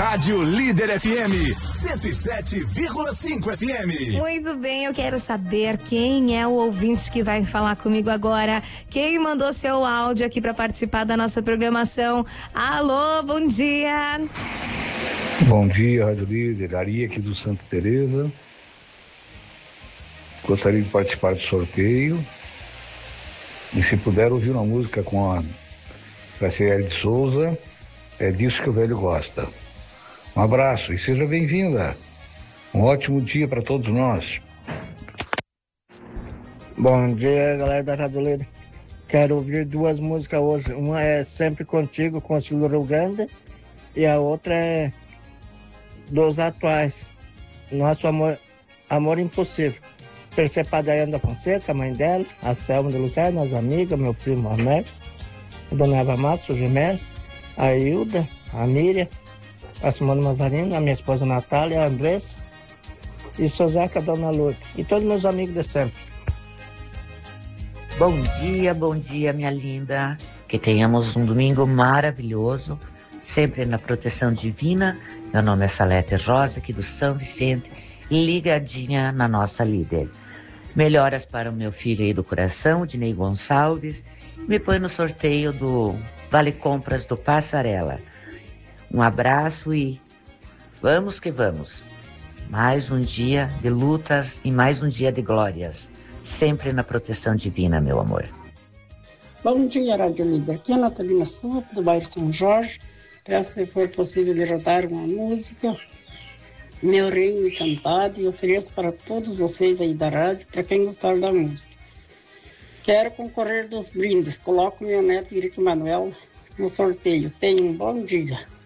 Rádio Líder FM 107,5 FM. Muito bem, eu quero saber quem é o ouvinte que vai falar comigo agora. Quem mandou seu áudio aqui para participar da nossa programação? Alô, bom dia. Bom dia, Rádio Líder. Ari aqui do Santa Teresa. Gostaria de participar do sorteio. E se puder ouvir uma música com a Graciele de Souza, é disso que o velho gosta. Um abraço e seja bem-vinda. Um ótimo dia para todos nós. Bom dia, galera da Rádio Líder. Quero ouvir duas músicas hoje. Uma é Sempre Contigo, com o Silvio Rio Grande, e a outra é dos atuais, Nosso Amor Impossível. Perceber da Ana Fonseca, a mãe dela, a Selma de Lucerna, as amigas, meu primo Américo, a Dona Eva Matos, o Gemel, a Hilda, a Miriam, a Simone Mazarino, a minha esposa Natália, a Andressa, e Sozeca, a Dona Lourdes, e todos meus amigos de sempre. Bom dia, minha linda. Que tenhamos um domingo maravilhoso, sempre na proteção divina. Meu nome é Salete Rosa, aqui do São Vicente, ligadinha na nossa líder. Melhoras para o meu filho aí do coração, Dinei Gonçalves. Me põe no sorteio do Vale Compras do Passarela. Um abraço e vamos que vamos. Mais um dia de lutas e mais um dia de glórias. Sempre na proteção divina, meu amor. Bom dia, Rádio Líder. Aqui é a Natalina Sup, do bairro São Jorge. Peço, se for possível, de rodar uma música, Meu Reino Encantado, e ofereço para todos vocês aí da rádio, para quem gostar da música. Quero concorrer dos brindes. Coloco meu neto Henrique Manuel no sorteio. Tenham um bom dia.